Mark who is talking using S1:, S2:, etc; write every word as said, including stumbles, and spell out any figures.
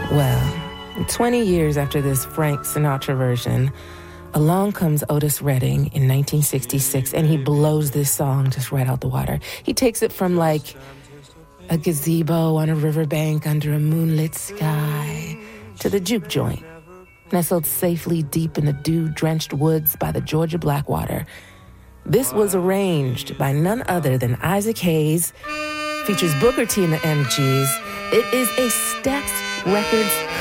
S1: Well, twenty years after this Frank Sinatra version, along comes Otis Redding in nineteen sixty-six, and he blows this song just right out the water. He takes it from like a gazebo on a riverbank under a moonlit sky to the juke joint, nestled safely deep in the dew-drenched woods by the Georgia Blackwater. This was arranged by none other than Isaac Hayes, features Booker T and the M Gs. It is a Stax Records